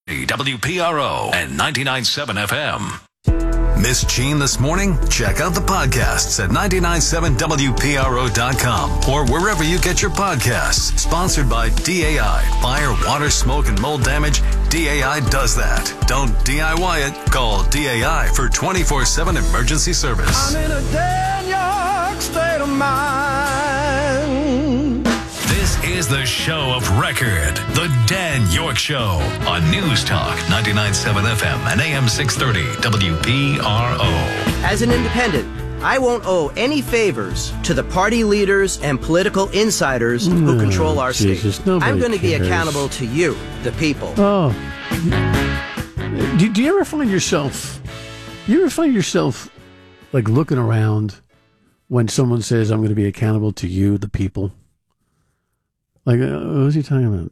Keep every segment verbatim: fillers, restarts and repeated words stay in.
W P R O and ninety-nine point seven F M. Miss Jean this morning? Check out the podcasts at nine nine seven W P R O dot com or wherever you get your podcasts. Sponsored by D A I. Fire, water, smoke, and mold damage. D A I does that. Don't D I Y it. Call D A I for twenty-four seven emergency service. I'm in a Dan York state of mind. This is the show of record. The Dan York Show on News Talk ninety-nine point seven F M and A M six thirty W P R O. As an independent, I won't owe any favors to the party leaders and political insiders who oh, control our Jesus, state. nobody I'm going to be cares. accountable to you, the people. Oh. Do, do you ever find yourself, you ever find yourself like looking around when someone says, I'm going to be accountable to you, the people? Like, uh, who's he talking about?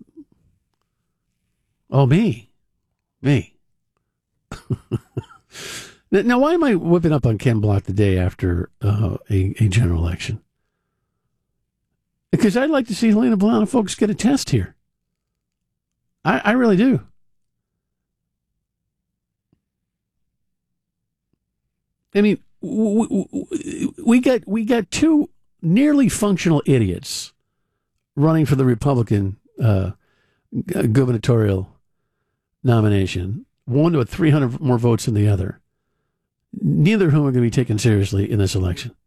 Oh, me. Me. Now, why am I whipping up on Ken Block the day after uh, a, a general election? Because I'd like to see Helena Blana folks get a test here. I, I really do. I mean, we, we got we got two nearly functional idiots running for the Republican uh, gubernatorial nomination. One with three hundred more votes than the other. Neither of whom are going to be taken seriously in this election.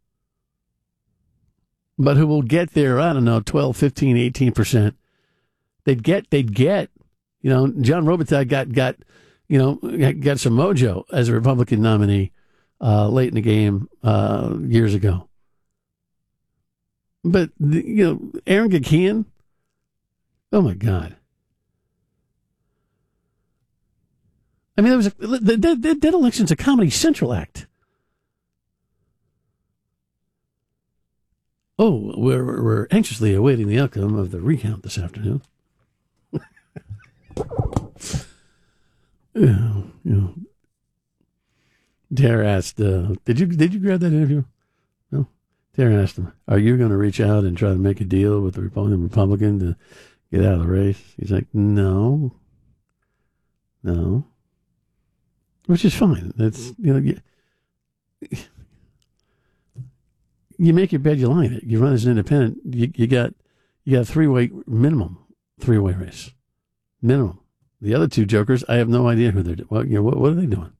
But who will get there, I don't know, twelve, fifteen, eighteen percent. They'd get, they'd get, you know, John Robitaille got, got, you know, got some mojo as a Republican nominee uh, late in the game uh, years ago. But, the, you know, Aaron Gakian, oh my God. I mean, there was a, the, the, the, that election's a Comedy Central act. Oh, we're we're anxiously awaiting the outcome of the recount this afternoon. yeah, yeah. Tara asked, uh, "Did you did you grab that interview?" No. Tara asked him, "Are you going to reach out and try to make a deal with the Republican Republican to get out of the race?" He's like, "No, no." Which is fine. That's, you know, you, you make your bed, you lie in it. You run as an independent. You, you got you got a three way minimum, three way race, minimum. The other two jokers, I have no idea who they're doing. Well, you know, what, what are they doing?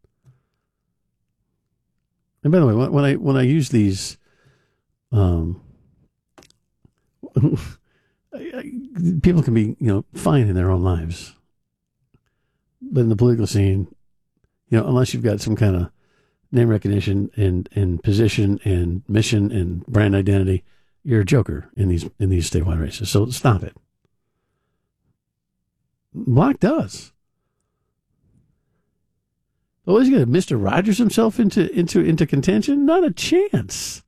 And by the way, when I when I use these, um, I, I, people can be, you know, fine in their own lives, but in the political scene, you know, unless you've got some kind of name recognition and, and position and mission and brand identity, you're a joker in these in these statewide races. So stop it. Block does. Oh, is he going to Mister Rogers himself into into into contention? Not a chance.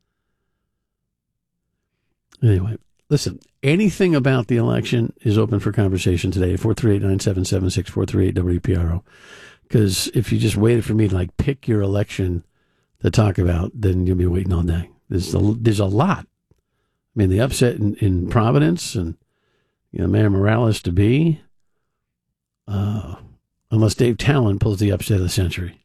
Anyway, listen. Anything about the election is open for conversation today. Four three eight nine seven seven six four three eight W P R O. Because if you just waited for me to like pick your election to talk about, then you'll be waiting all day. There's a, there's a lot. I mean, the upset in, in Providence and, you know, Mayor Morales to be, uh, unless Dave Talon pulls the upset of the century.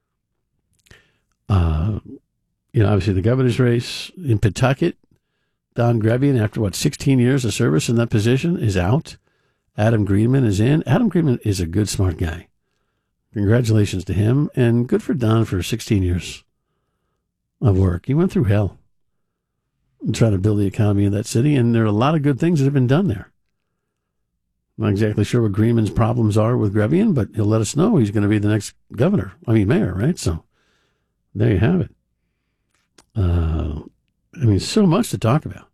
Uh, you know, obviously the governor's race in Pawtucket, Don Grevian, after what, sixteen years of service in that position, is out. Adam Greenman is in. Adam Greenman is a good, smart guy. Congratulations to him, and good for Don for sixteen years of work. He went through hell trying to build the economy in that city, and there are a lot of good things that have been done there. I'm not exactly sure what Greenman's problems are with Grevian, but he'll let us know. He's going to be the next governor. I mean, mayor, right? So there you have it. Uh, I mean, so much to talk about.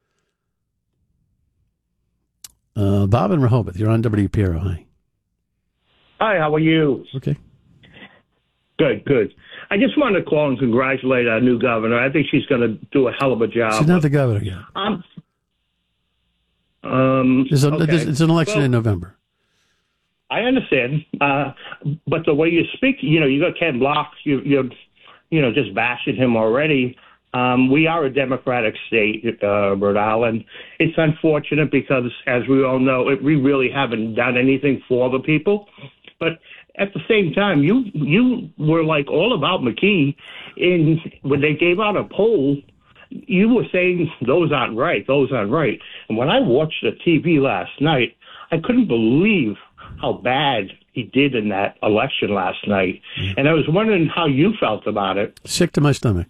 Uh, Bob and Rehoboth, you're on W P R O. Hi. Hi, how are you? Okay. Good, good. I just wanted to call and congratulate our new governor. I think she's going to do a hell of a job. She's not the governor yet. Um, um, it's, a, okay. it's an election well, in November. I understand, uh, but the way you speak, you know, you got Ken Block, you, you're, you know, just bashing him already. Um, we are a Democratic state, uh, Rhode Island. It's unfortunate because, as we all know, it, we really haven't done anything for the people. But at the same time, you you were like all about McKee. In when they gave out a poll, you were saying those aren't right, those aren't right. And when I watched the T V last night, I couldn't believe how bad he did in that election last night. Mm. And I was wondering how you felt about it. Sick to my stomach.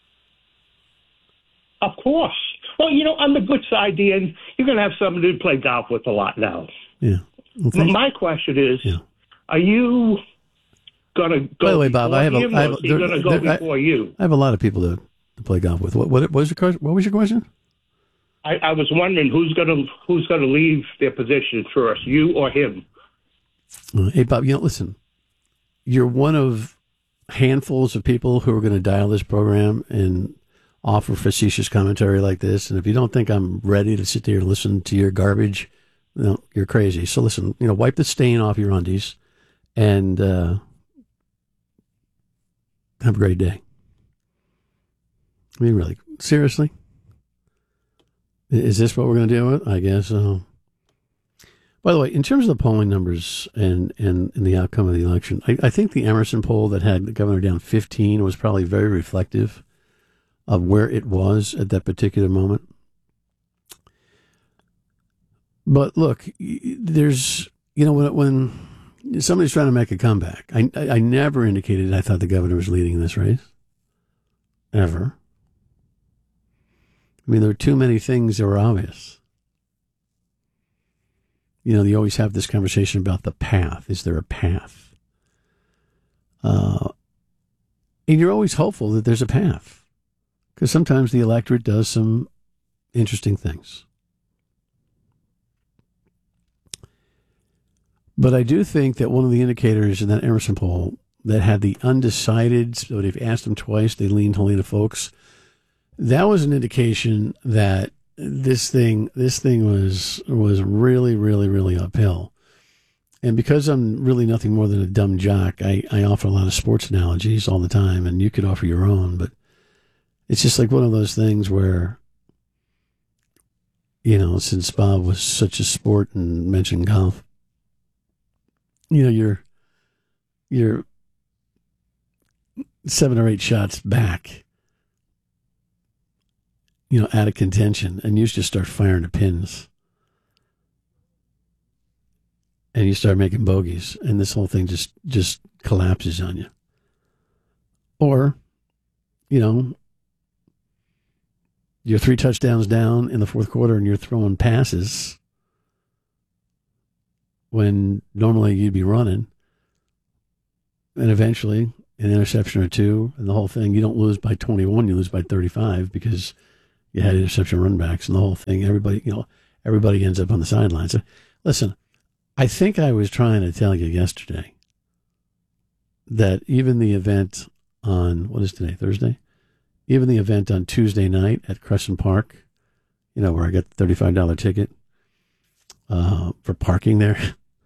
Of course. Well, you know, on the good side, Dan, you're going to have somebody to play golf with a lot now. Yeah. Okay. My question is, yeah. Are you going to go By the way, Bob, I have a, him, I have, or is he going to go there, before I, you? I have a lot of people to, to play golf with. What, what, what was your question? What was your question? I, I was wondering who's going to who's going to leave their position first, you or him? Uh, hey, Bob, you know, listen, you're one of handfuls of people who are going to dial this program and offer facetious commentary like this. And if you don't think I'm ready to sit there and listen to your garbage, you know, you're crazy. So listen, you know, wipe the stain off your undies and uh, have a great day. I mean, really, seriously? Is this what we're going to deal with? I guess so. By the way, in terms of the polling numbers and, and, and the outcome of the election, I, I think the Emerson poll that had the governor down fifteen was probably very reflective of where it was at that particular moment. But look, there's, you know, when, when somebody's trying to make a comeback, I, I, I never indicated I thought the governor was leading in this race. Ever. I mean, there were too many things that were obvious. You know, you always have this conversation about the path. Is there a path? Uh, and you're always hopeful that there's a path. Because sometimes the electorate does some interesting things. But I do think that one of the indicators in that Emerson poll that had the undecided, so they've asked them twice, they leaned Helena Foulkes, that was an indication that this thing, this thing was was really, really, really uphill. And because I'm really nothing more than a dumb jock, I, I offer a lot of sports analogies all the time, and you could offer your own, but it's just like one of those things where, you know, since Bob was such a sport and mentioned golf, you know, you're, you're seven or eight shots back, you know, out of contention, and you just start firing the pins. And you start making bogeys, and this whole thing just, just collapses on you. Or, you know, you're three touchdowns down in the fourth quarter and you're throwing passes when normally you'd be running. And eventually, an interception or two, and the whole thing, you don't lose by twenty-one, you lose by thirty-five because you had interception run backs and the whole thing. Everybody, you know, everybody ends up on the sidelines. So, listen, I think I was trying to tell you yesterday that even the event on, what is today, Thursday? Even the event on Tuesday night at Crescent Park, you know, where I got the thirty-five dollars ticket uh, for parking there.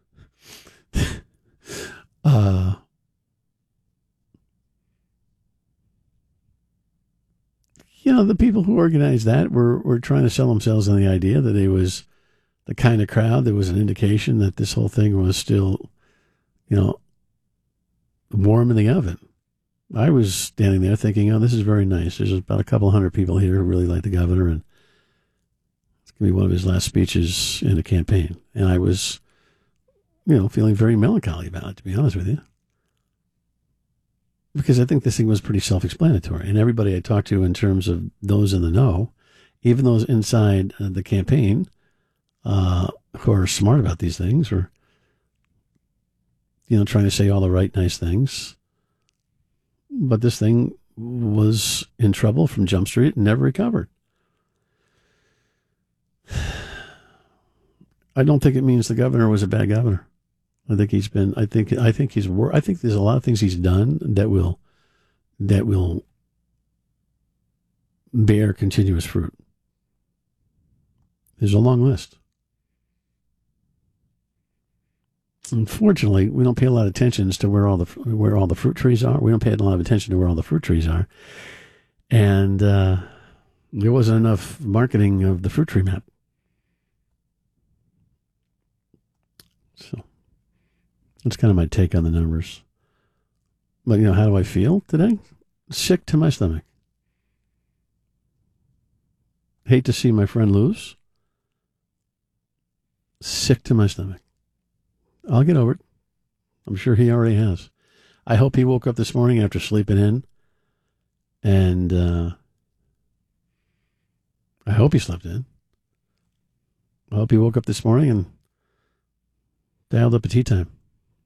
uh, you know, the people who organized that were, were trying to sell themselves on the idea that it was the kind of crowd that was an indication that this whole thing was still, you know, warm in the oven. I was standing there thinking, oh, this is very nice. There's about a couple hundred people here who really like the governor, and it's going to be one of his last speeches in the campaign. And I was, you know, feeling very melancholy about it, to be honest with you. Because I think this thing was pretty self-explanatory. And everybody I talked to in terms of those in the know, even those inside uh, the campaign uh, who are smart about these things, or, you know, trying to say all the right, nice things. But this thing was in trouble from Jump Street and never recovered. I don't think it means the governor was a bad governor. I think he's been. I think. I think he's. I think there's a lot of things he's done that will, that will bear continuous fruit. There's a long list. Unfortunately, we don't pay a lot of attention as to where all the where all the fruit trees are. We don't pay a lot of attention to where all the fruit trees are, and uh, there wasn't enough marketing of the fruit tree map. So, That's kind of my take on the numbers. But, you know, how do I feel today? Sick to my stomach. Hate to see my friend lose. Sick to my stomach. I'll get over it. I'm sure he already has. I hope he woke up this morning after sleeping in. And uh, I hope he slept in. I hope he woke up this morning and dialed up a tea time.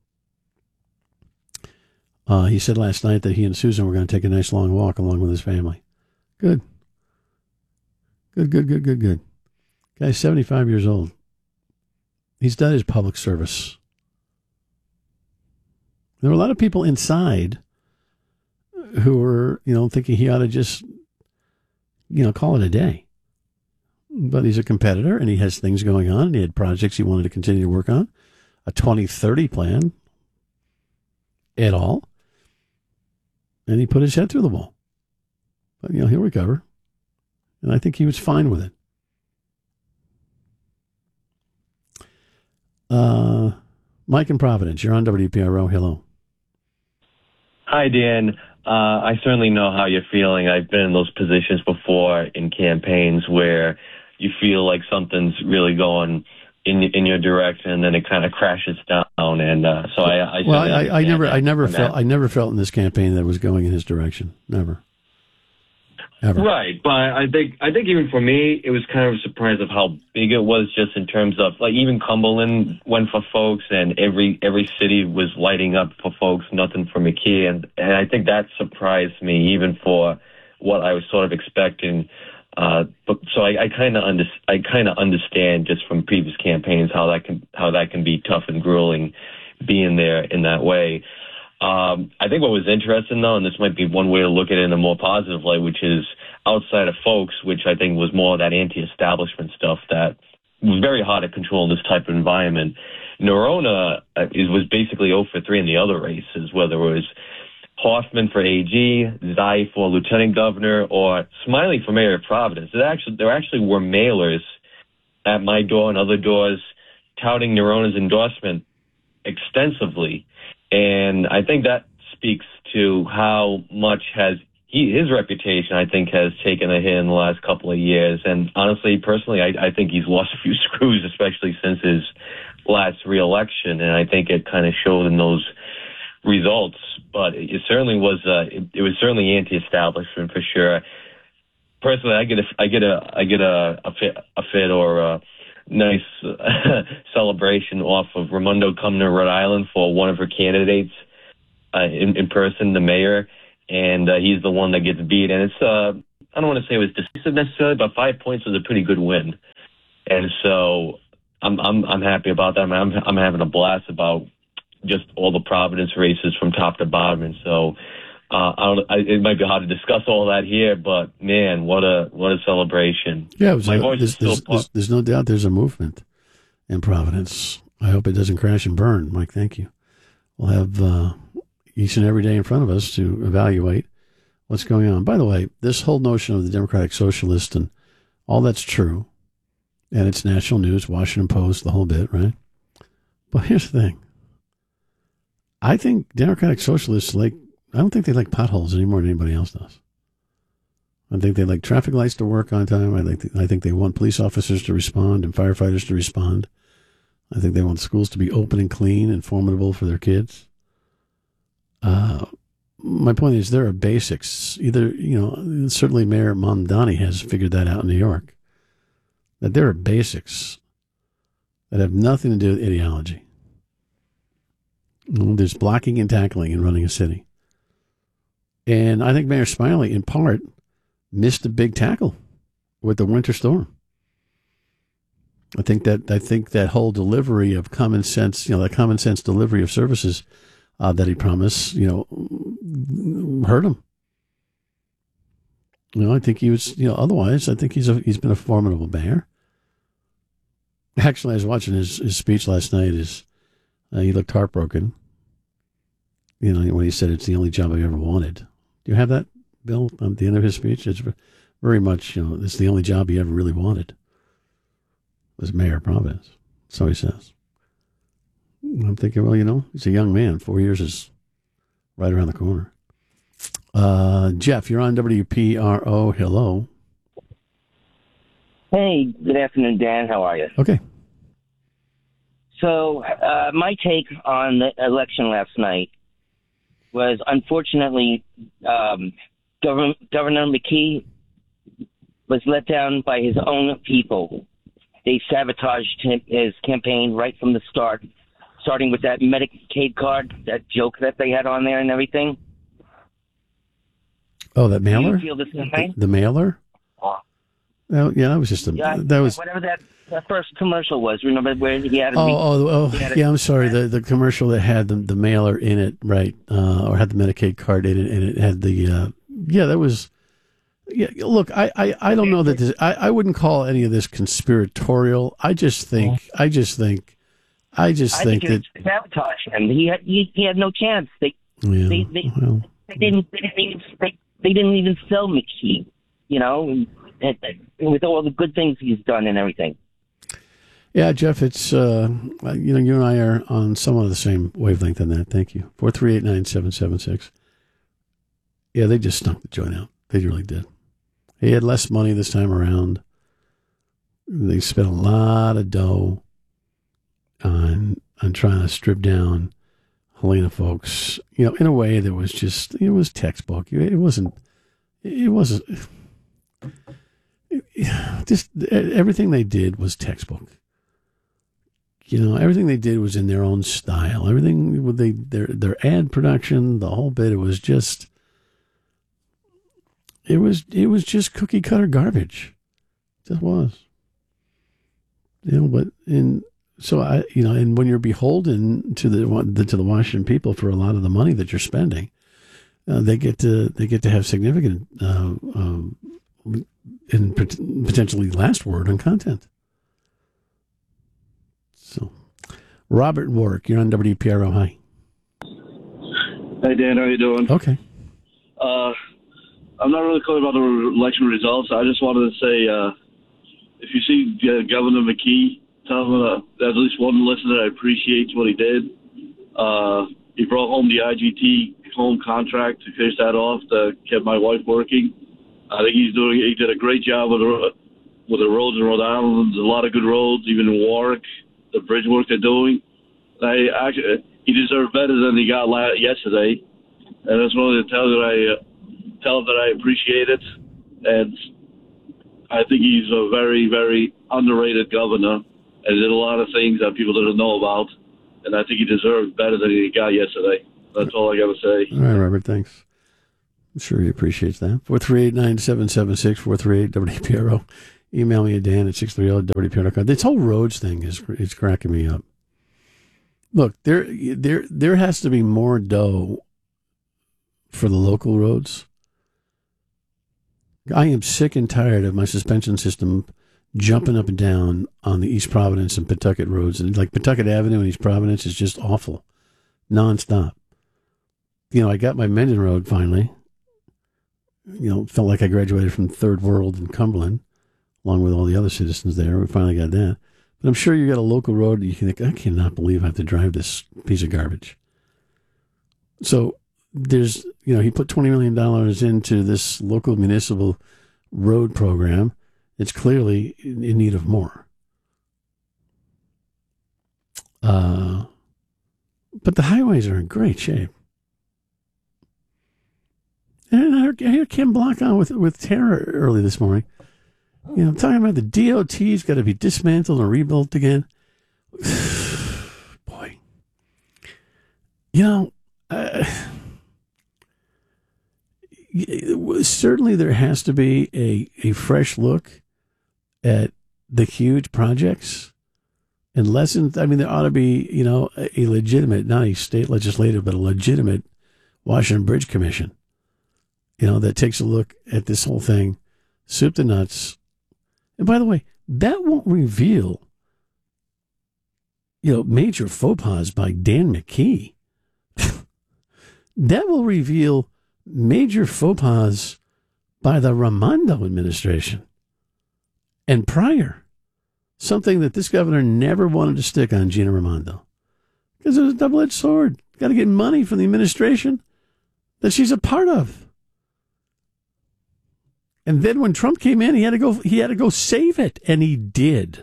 Uh, he said last night that he and Susan were going to take a nice long walk along with his family. Good. Good, good, good, good, good. Guy's seventy-five years old. He's done his public service. There were a lot of people inside who were, you know, thinking he ought to just, you know, call it a day. But he's a competitor, and he has things going on, and he had projects he wanted to continue to work on, a twenty thirty plan at all, and he put his head through the wall. But, you know, he'll recover, and I think he was fine with it. Uh, Mike in Providence, you're on W P R O. Hello. Hi, Dan. Uh, I certainly know how you're feeling. I've been in those positions before in campaigns where you feel like something's really going in in your direction, and then it kind of crashes down. And uh, so I, I well, I, I never, I never felt, that. I never felt in this campaign that it was going in his direction. Never. Ever. Right, but I think I think even for me, it was kind of a surprise of how big it was, just in terms of, like, even Cumberland went for folks, and every every city was lighting up for folks. Nothing for McKee, and and I think that surprised me, even for what I was sort of expecting. Uh, but so I, I kind of under, I kind of understand just from previous campaigns how that can how that can be tough and grueling, being there in that way. Um, I think what was interesting, though, and this might be one way to look at it in a more positive light, which is outside of folks, which I think was more of that anti-establishment stuff that was very hard to control in this type of environment. Nerona uh, is, was basically oh for three in the other races, whether it was Hoffman for A G, Zai for lieutenant governor, or Smiley for mayor of Providence. There actually, there actually were mailers at my door and other doors touting Nerona's endorsement extensively. And I think that speaks to how much has he, his reputation, I think, has taken a hit in the last couple of years. And honestly, personally, I, I think he's lost a few screws, especially since his last reelection. And I think it kind of showed in those results. But it certainly was, uh, it, it was certainly anti-establishment for sure. Personally, I get a, I get a, I get a, a fit, a fit or a nice uh, celebration off of Raimondo coming to Rhode Island for one of her candidates uh, in, in person, the mayor, and uh, he's the one that gets beat. And it's, uh, I don't want to say it was decisive necessarily, but five points was a pretty good win. And so I'm I'm I'm happy about that. I'm I'm having a blast about just all the Providence races from top to bottom. And so uh, I don't, I, it might be hard to discuss all that here, but man, what a what a celebration! Yeah, it was my a, voice there's, is still. There's, there's, there's no doubt there's a movement in Providence. I hope it doesn't crash and burn, Mike. Thank you. We'll have uh, each and every day in front of us to evaluate what's going on. By the way, this whole notion of the Democratic Socialist and all that's true, and it's national news, Washington Post, the whole bit, right? But here's the thing. I think Democratic Socialists like. I don't think they like potholes any more than anybody else does. I think they like traffic lights to work on time. I like. I think they want police officers to respond and firefighters to respond. I think they want schools to be open and clean and formidable for their kids. Uh, my point is there are basics. Either, you know, certainly Mayor Mamdani has figured that out in New York, that there are basics that have nothing to do with ideology. There's blocking and tackling in running a city. And I think Mayor Smiley, in part, missed a big tackle with the winter storm. I think that I think that whole delivery of common sense, you know, that common sense delivery of services uh, that he promised, you know, hurt him. You know, I think he was, you know, otherwise, I think he's a, he's been a formidable mayor. Actually, I was watching his, his speech last night. His, uh, he looked heartbroken. You know, when he said it's the only job I ever wanted. Do you have that, Bill, at the end of his speech? It's very much, you know, it's the only job he ever really wanted. Was mayor of Providence. So he says. I'm thinking, well, you know, he's a young man. Four years is right around the corner. Uh, Jeff, you're on W P R O. Hello. Hey, good afternoon, Dan. How are you? Okay. So, uh, my take on the election last night was, unfortunately, um, Governor, Governor McKee was let down by his own people. They sabotaged him, his campaign right from the start, starting with that Medicaid card, that joke that they had on there and everything. Oh, that mailer? Do you feel the same way? The, the mailer? Oh. Well, yeah, that was just a. Yeah, that was whatever that, that first commercial was. Remember where he had? A oh, re- oh, oh he had a- yeah. I'm sorry. The the commercial that had the, the mailer in it, right, uh, or had the Medicaid card in it, and it had the. Uh, yeah, that was. Yeah, look, I, I, I don't know that this. I, I wouldn't call any of this conspiratorial. I just think. I just think. I just I think, think that it was sabotage him. He had he, he had no chance. They yeah, they they, well, they didn't they didn't even they, they didn't even sell McKee. You know, and, and, and with all the good things he's done and everything. yeah, Jeff. It's uh, you know, you and I are on somewhat of the same wavelength on that. Thank you. Four three eight nine seven seven six. Yeah, they just stunk the joint out. They really did. He had less money this time around. They spent a lot of dough on on trying to strip down Helena folks, you know, in a way that was just, it was textbook. It wasn't, it wasn't, it, just everything they did was textbook. You know, everything they did was in their own style. Everything, they, their, their ad production, the whole bit, it was just, it was, it was just cookie cutter garbage. It just was. You know, but in, So I, you know, and when you're beholden to the to the Washington people for a lot of the money that you're spending, uh, they get to they get to have significant uh, uh, and potentially last word on content. So, Robert Warwick, you're on W P R O. Hi. Hey Dan, how you doing? Okay. Uh, I'm not really calling about the election results. I just wanted to say, uh, if you see uh, Governor McKee, tell him uh, there's at least one listener that appreciates what he did. Uh, he brought home the I G T home contract to finish that off that kept my wife working. I think he's doing. He did a great job with the, with the roads in Rhode Island. There's a lot of good roads, even in Warwick. The bridge work they're doing. I actually he deserved better than he got last, yesterday. And I just wanted to tell you that I uh, tell him that I appreciate it, and I think he's a very, very underrated governor. And he did a lot of things that people didn't know about, and I think he deserved better than he got yesterday. That's all I got to say. All right, Robert, thanks. I'm sure he appreciates that. four three eight nine seven seven six, four three eight W P R O. Email me at Dan at six thirty W P R O dot com. This whole roads thing is is cracking me up. Look, there there there has to be more dough for the local roads. I am sick and tired of my suspension system jumping up and down on the East Providence and Pawtucket roads. And like Pawtucket Avenue and East Providence is just awful, nonstop. You know, I got my Mendon Road finally. You know, felt like I graduated from Third World in Cumberland, along with all the other citizens there. We finally got that. But I'm sure you got a local road that you can think, I cannot believe I have to drive this piece of garbage. So there's, you know, he put twenty million dollars into this local municipal road program. It's clearly in need of more. Uh, but the highways are in great shape. And I heard, I heard Kim Block on with, with Tara early this morning. You know, talking about the D O T's got to be dismantled and rebuilt again. Boy. You know, uh, certainly there has to be a, a fresh look at the huge projects and lessons. I mean, there ought to be, you know, a legitimate, not a state legislative, but a legitimate Washington Bridge Commission, you know, that takes a look at this whole thing, soup to nuts. And by the way, that won't reveal, you know, major faux pas by Dan McKee. That will reveal major faux pas by the Raimondo administration and prior. Something that this governor never wanted to stick on Gina Raimondo. Because it's a double-edged sword. Got to get money from the administration that she's a part of. And then when Trump came in, he had to go. He had to go save it, and he did.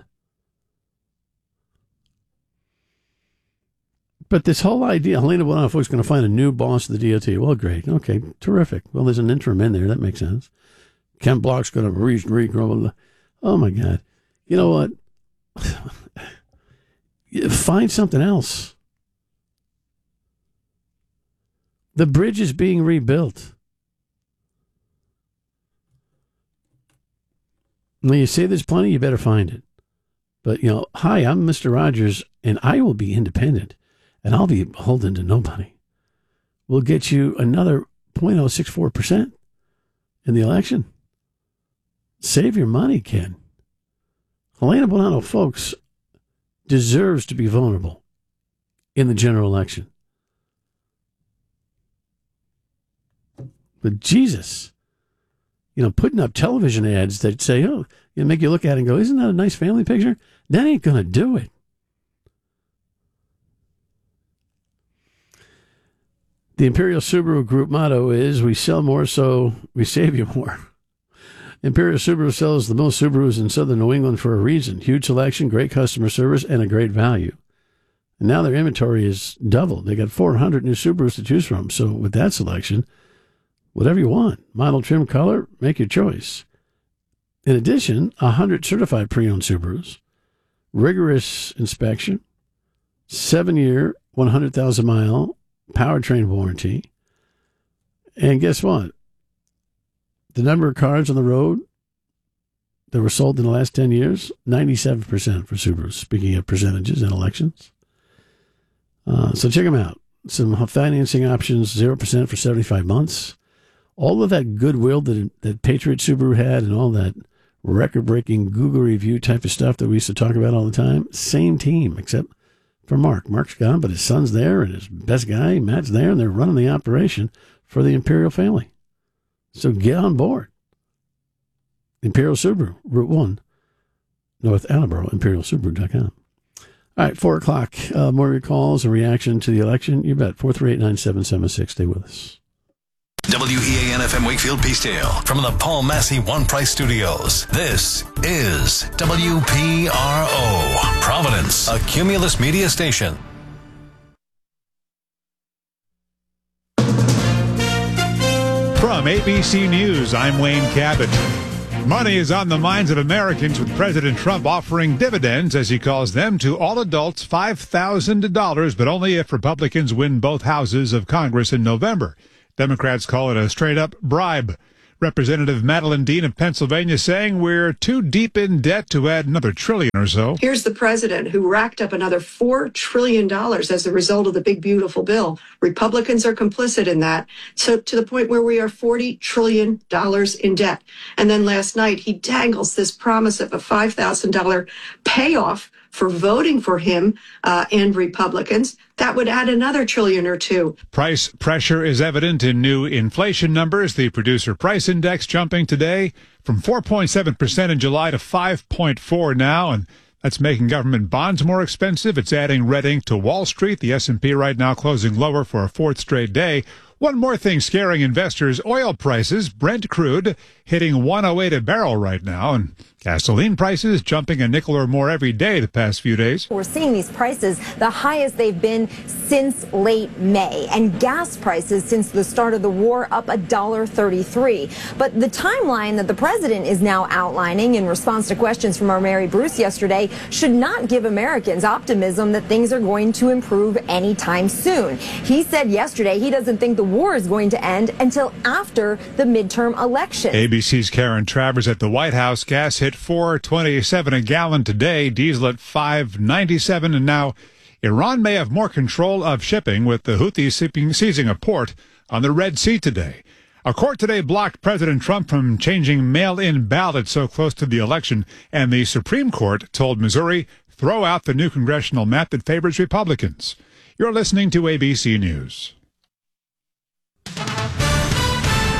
But this whole idea, Helena Buonanno is going to find a new boss of the D O T. Well, great. Okay, terrific. Well, there's an interim in there. That makes sense. Ken Block's going to re regrow. Oh, my God. You know what? Find something else. The bridge is being rebuilt. When you say there's plenty, you better find it. But, you know, hi, I'm Mister Rogers, and I will be independent. And I'll be beholden to nobody. We'll get you another zero point zero six four percent in the election. Save your money, Ken. Helena Buonanno, folks, deserves to be vulnerable in the general election. But Jesus, you know, putting up television ads that say, oh, you know, make you look at it and go, isn't that a nice family picture? That ain't going to do it. The Imperial Subaru Group motto is, we sell more, so we save you more. Imperial Subaru sells the most Subarus in southern New England for a reason. Huge selection, great customer service, and a great value. And now their inventory is doubled. They got four hundred new Subarus to choose from. So with that selection, whatever you want, model, trim, color, make your choice. In addition, one hundred certified pre-owned Subarus, rigorous inspection, seven-year, one hundred thousand mile powertrain warranty. And guess what? The number of cars on the road that were sold in the last ten years, ninety-seven percent for Subarus, speaking of percentages in elections. Uh, so check them out. Some financing options, zero percent for seventy-five months. All of that goodwill that, that Patriot Subaru had and all that record-breaking Google review type of stuff that we used to talk about all the time, same team, except for Mark. Mark's gone, but his son's there, and his best guy, Matt's there, and they're running the operation for the Imperial family. So get on board. Imperial Subaru, Route one, North Attleboro, imperial subaru dot com. All right, four o'clock. Uh, more of your calls, a reaction to the election. You bet. four three eight, nine seven seven six. Stay with us. W E A N F M Wakefield Peacedale from the Paul Massey One Price Studios. This is W P R O, Providence, a Cumulus Media station. From A B C News, I'm Wayne Cabot. Money is on the minds of Americans with President Trump offering dividends, as he calls them, to all adults, five thousand dollars, but only if Republicans win both houses of Congress in November. Democrats call it a straight-up bribe. Representative Madeline Dean of Pennsylvania saying we're too deep in debt to add another trillion or so. Here's the president who racked up another four trillion dollars as a result of the big, beautiful bill. Republicans are complicit in that. So to the point where we are forty trillion dollars in debt. And then last night, he dangles this promise of a five thousand dollars payoff for voting for him uh, and Republicans. That would add another trillion or two. Price pressure is evident in new inflation numbers. The Producer Price Index jumping today from four point seven percent in July to five point four now, and that's making government bonds more expensive. It's adding red ink to Wall Street. The S and P right now closing lower for a fourth straight day. One more thing scaring investors, oil prices, Brent crude, hitting one oh eight a barrel right now, and gasoline prices jumping a nickel or more every day the past few days. We're seeing these prices the highest they've been since late May, and gas prices since the start of the war up one dollar thirty-three. But the timeline that the president is now outlining in response to questions from our Mary Bruce yesterday should not give Americans optimism that things are going to improve anytime soon. He said yesterday he doesn't think the war is going to end until after the midterm election. A B C's Karen Travers at the White House. Gas hit four twenty-seven a gallon today, diesel at five ninety-seven, and now Iran may have more control of shipping, with the Houthis seizing a port on the Red Sea today. A court today blocked President Trump from changing mail-in ballots so close to the election, and the Supreme Court told Missouri, throw out the new congressional map that favors Republicans. You're listening to A B C News.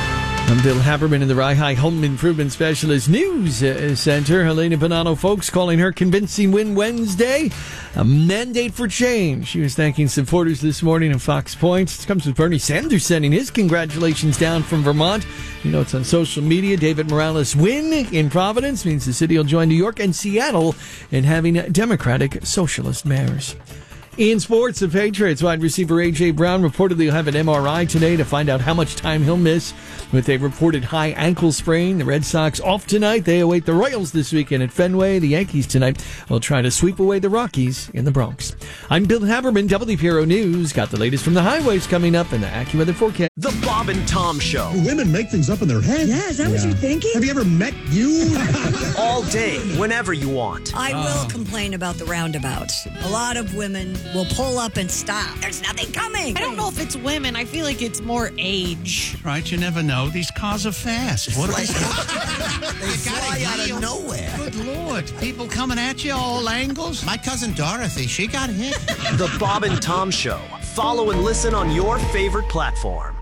I'm Bill Haberman in the Rye High Home Improvement Specialist News Center. Helena Bonanno, folks, calling her convincing win Wednesday a mandate for change. She was thanking supporters this morning in Fox Points. It comes with Bernie Sanders sending his congratulations down from Vermont. You know, it's on social media. David Morales' win in Providence means the city will join New York and Seattle in having Democratic socialist mayors. In sports, the Patriots wide receiver A J. Brown reportedly will have an M R I today to find out how much time he'll miss with a reported high ankle sprain. The Red Sox off tonight. They await the Royals this weekend at Fenway. The Yankees tonight will try to sweep away the Rockies in the Bronx. I'm Bill Haberman, W P R O News. Got the latest from the highways coming up in the AccuWeather forecast. The Bob and Tom Show. Women make things up in their head. Yeah, is that yeah. what you're thinking? Have you ever met you? All day, whenever you want. I oh. will complain about the roundabouts. A lot of women will pull up and stop. There's nothing coming. I don't know if it's women. I feel like it's more age. Right, you never know. These cars are fast. What like, they fly out of nowhere. Good Lord. People coming at you all angles. My cousin Dorothy, she got hit. The Bob and Tom Show. Follow and listen on your favorite platform.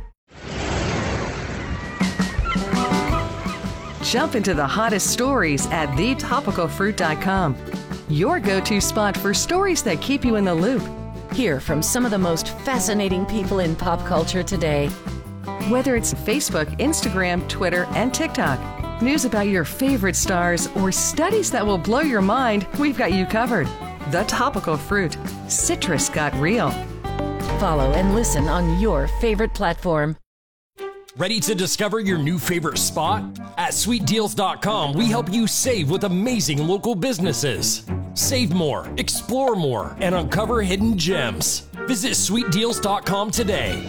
Jump into the hottest stories at the topical fruit dot com. Your go-to spot for stories that keep you in the loop. Hear from some of the most fascinating people in pop culture today. Whether it's Facebook, Instagram, Twitter, and TikTok, news about your favorite stars, or studies that will blow your mind, we've got you covered. The Topical Fruit. Citrus got real. Follow and listen on your favorite platform. Ready to discover your new favorite spot? At sweet deals dot com, we help you save with amazing local businesses. Save more, explore more, and uncover hidden gems. Visit sweet deals dot com today.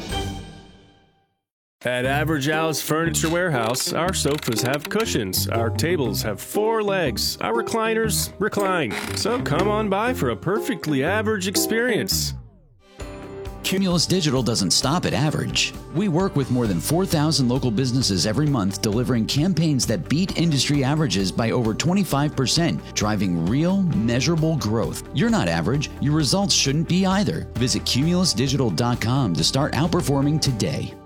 At Average Al's Furniture Warehouse, our sofas have cushions, our tables have four legs, our recliners recline. So come on by for a perfectly average experience. Cumulus Digital doesn't stop at average. We work with more than four thousand local businesses every month, delivering campaigns that beat industry averages by over twenty-five percent, driving real, measurable growth. You're not average. Your results shouldn't be either. Visit cumulus digital dot com to start outperforming today.